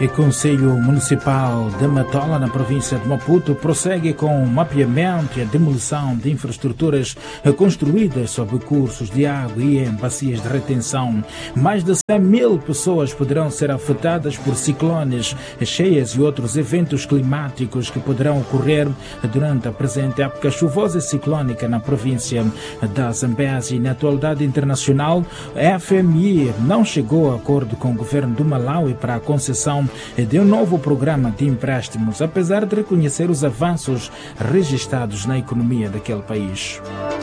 O Conselho Municipal de Matola, na província de Maputo, prossegue com o mapeamento e a demolição de infraestruturas construídas sob cursos de água e em bacias de retenção. Mais de 100 mil pessoas poderão ser afetadas por ciclones, cheias e outros eventos climáticos que poderão ocorrer durante a presente época chuvosa e ciclónica na província da Zambésia. Na atualidade internacional, a FMI não chegou a acordo com o governo do Malawi para a concessão de um novo programa de empréstimos, apesar de reconhecer os avanços registrados na economia daquele país.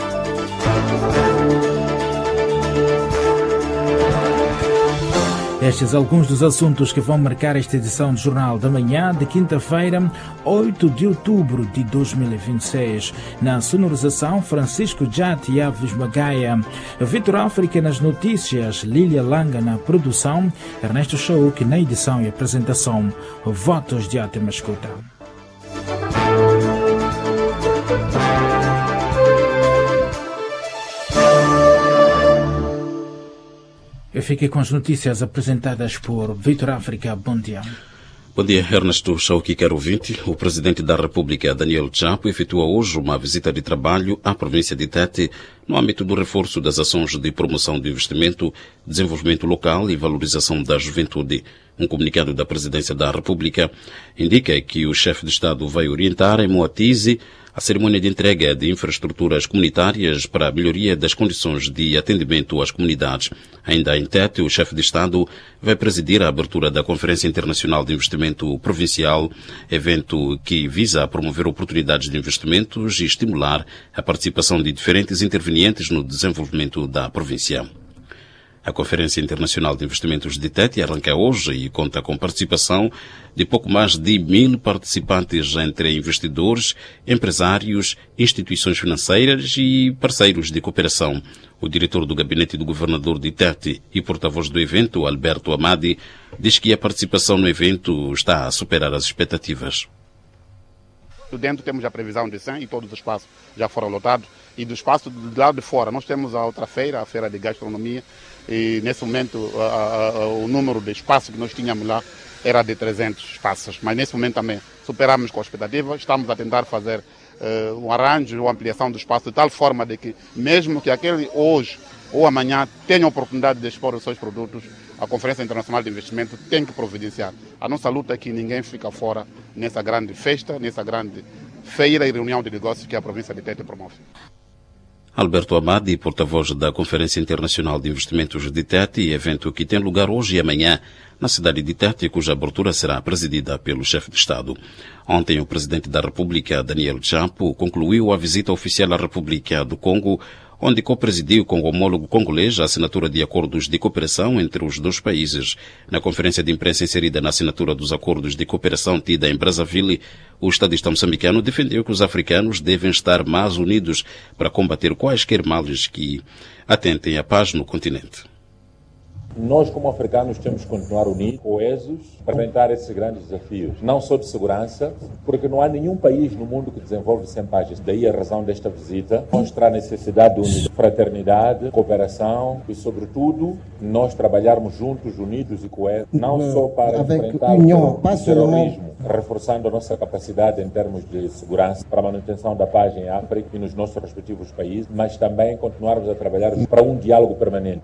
Estes alguns dos assuntos que vão marcar esta edição do Jornal da Manhã de quinta-feira, 8 de outubro de 2026. Na sonorização, Francisco Jati e Aves Magaia. Vitor África nas notícias, Lília Langa na produção, Ernesto Chauk na edição e apresentação. Votos de ótima escuta. Eu fiquei com as notícias apresentadas por Vitor África. Bom dia. Bom dia, Ernesto Chauk, caro ouvinte. O Presidente da República, Daniel Chapo, efetua hoje uma visita de trabalho à província de Tete no âmbito do reforço das ações de promoção de investimento, desenvolvimento local e valorização da juventude. Um comunicado da Presidência da República indica que o chefe de Estado vai orientar em Moatize a cerimônia de entrega de infraestruturas comunitárias para a melhoria das condições de atendimento às comunidades. Ainda em Tete, o chefe de Estado vai presidir a abertura da Conferência Internacional de Investimento Provincial, evento que visa promover oportunidades de investimentos e estimular a participação de diferentes intervenientes no desenvolvimento da província. A Conferência Internacional de Investimentos de Tete arranca hoje e conta com participação de pouco mais de 1.000 participantes entre investidores, empresários, instituições financeiras e parceiros de cooperação. O diretor do gabinete do governador de Tete e porta-voz do evento, Alberto Amadi, diz que a participação no evento está a superar as expectativas. Dentro temos a previsão de 100 e todos os espaços já foram lotados. E do espaço do lado de fora, nós temos a outra feira, a feira de gastronomia, e nesse momento o número de espaços que nós tínhamos lá era de 300 espaços, mas nesse momento também superamos com a expectativa, estamos a tentar fazer um arranjo, uma ampliação do espaço de tal forma de que mesmo que aquele hoje ou amanhã tenha a oportunidade de expor os seus produtos, a Conferência Internacional de Investimento tem que providenciar. A nossa luta é que ninguém fica fora nessa grande festa, nessa grande feira e reunião de negócios que a província de Tete promove. Alberto Amadi, porta-voz da Conferência Internacional de Investimentos de Tete, evento que tem lugar hoje e amanhã na cidade de Tete, cuja abertura será presidida pelo chefe de Estado. Ontem, o Presidente da República, Daniel Chapo, concluiu a visita oficial à República do Congo, onde co-presidiu com o homólogo congolês a assinatura de acordos de cooperação entre os dois países. Na conferência de imprensa inserida na assinatura dos acordos de cooperação tida em Brazzaville, o estadista moçambicano defendeu que os africanos devem estar mais unidos para combater quaisquer males que atentem à paz no continente. Nós, como africanos, temos que continuar unidos, coesos, para enfrentar esses grandes desafios. Não só de segurança, porque não há nenhum país no mundo que desenvolve sem paz. Daí a razão desta visita, mostrar a necessidade de unidade, fraternidade, cooperação e, sobretudo, nós trabalharmos juntos, unidos e coesos, não só para enfrentar o terrorismo, reforçando a nossa capacidade em termos de segurança para a manutenção da paz em África e nos nossos respectivos países, mas também continuarmos a trabalhar para um diálogo permanente.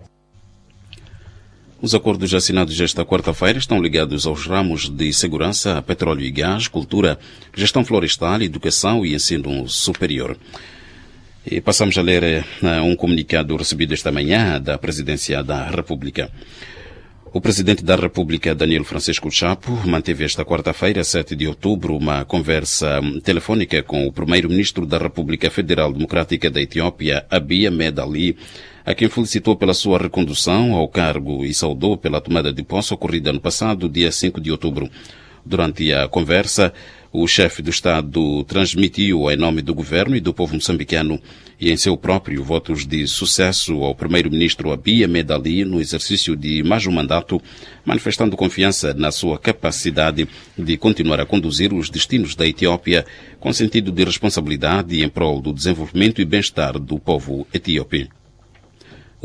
Os acordos assinados esta quarta-feira estão ligados aos ramos de segurança, petróleo e gás, cultura, gestão florestal, educação e ensino superior. E passamos a ler um comunicado recebido esta manhã da Presidência da República. O Presidente da República, Daniel Francisco Chapo, manteve esta quarta-feira, 7 de outubro, uma conversa telefônica com o Primeiro-Ministro da República Federal Democrática da Etiópia, Abiy Ahmed Ali, a quem felicitou pela sua recondução ao cargo e saudou pela tomada de posse ocorrida no passado, dia 5 de outubro. Durante a conversa, o chefe do Estado transmitiu, em nome do governo e do povo moçambicano e em seu próprio votos de sucesso ao primeiro-ministro Abiy Ahmed Ali no exercício de mais um mandato, manifestando confiança na sua capacidade de continuar a conduzir os destinos da Etiópia com sentido de responsabilidade em prol do desenvolvimento e bem-estar do povo etíope.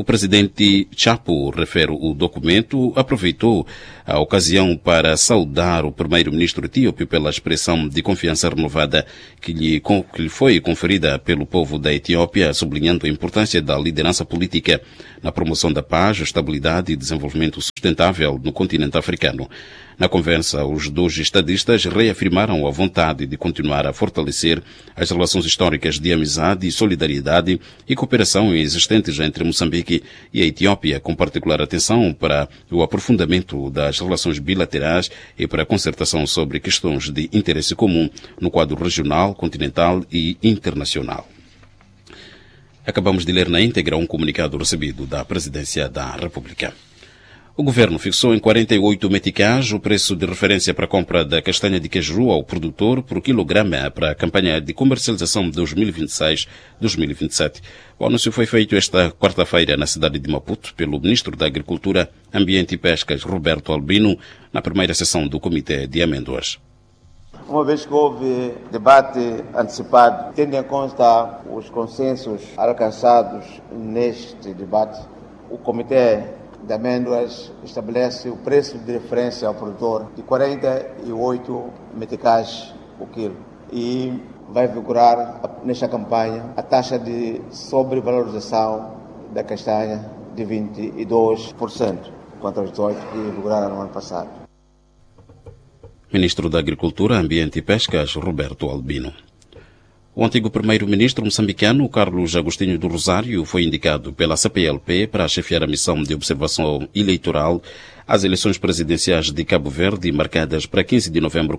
O presidente Chapo, refere o documento, aproveitou a ocasião para saudar o primeiro-ministro etíope pela expressão de confiança renovada que lhe foi conferida pelo povo da Etiópia, sublinhando a importância da liderança política na promoção da paz, estabilidade e desenvolvimento sustentável no continente africano. Na conversa, os dois estadistas reafirmaram a vontade de continuar a fortalecer as relações históricas de amizade, solidariedade e cooperação existentes entre Moçambique e a Etiópia, com particular atenção para o aprofundamento das relações bilaterais e para a concertação sobre questões de interesse comum no quadro regional, continental e internacional. Acabamos de ler na íntegra um comunicado recebido da Presidência da República. O governo fixou em 48 meticais o preço de referência para a compra da castanha de queijo ao produtor por quilograma para a campanha de comercialização 2026-2027. O anúncio foi feito esta quarta-feira na cidade de Maputo pelo Ministro da Agricultura, Ambiente e Pescas, Roberto Albino, na primeira sessão do Comitê de Amêndoas. Uma vez que houve debate antecipado, tendo em conta os consensos alcançados neste debate, o Comitê de Amêndoas estabelece o preço de referência ao produtor de 48 meticais o quilo e vai vigorar nesta campanha a taxa de sobrevalorização da castanha de 22%, contra os 18% que vigoraram no ano passado. Ministro da Agricultura, Ambiente e Pescas, Roberto Albino. O antigo primeiro-ministro moçambicano, Carlos Agostinho do Rosário, foi indicado pela CPLP para chefiar a missão de observação eleitoral às eleições presidenciais de Cabo Verde, marcadas para 15 de novembro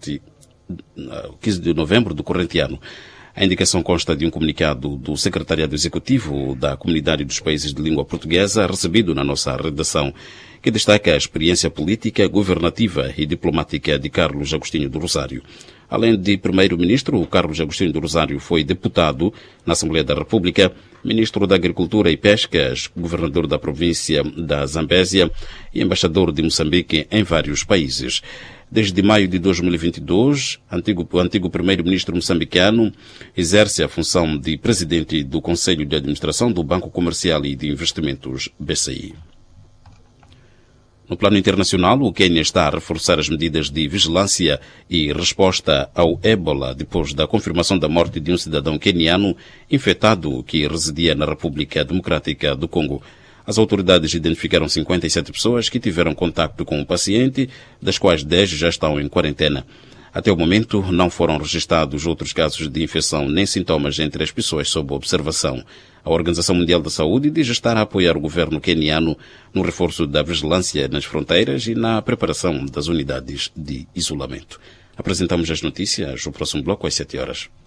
do corrente ano. A indicação consta de um comunicado do Secretariado Executivo da Comunidade dos Países de Língua Portuguesa, recebido na nossa redação, que destaca a experiência política, governativa e diplomática de Carlos Agostinho do Rosário. Além de primeiro-ministro, o Carlos Agostinho do Rosário foi deputado na Assembleia da República, ministro da Agricultura e Pescas, governador da província da Zambésia e embaixador de Moçambique em vários países. Desde maio de 2022, o antigo primeiro-ministro moçambicano exerce a função de presidente do Conselho de Administração do Banco Comercial e de Investimentos BCI. No plano internacional, o Quênia está a reforçar as medidas de vigilância e resposta ao ébola depois da confirmação da morte de um cidadão queniano infectado que residia na República Democrática do Congo. As autoridades identificaram 57 pessoas que tiveram contato com o paciente, das quais 10 já estão em quarentena. Até o momento, não foram registrados outros casos de infecção nem sintomas entre as pessoas sob observação. A Organização Mundial da Saúde diz estar a apoiar o governo queniano no reforço da vigilância nas fronteiras e na preparação das unidades de isolamento. Apresentamos as notícias no próximo bloco às 7 horas.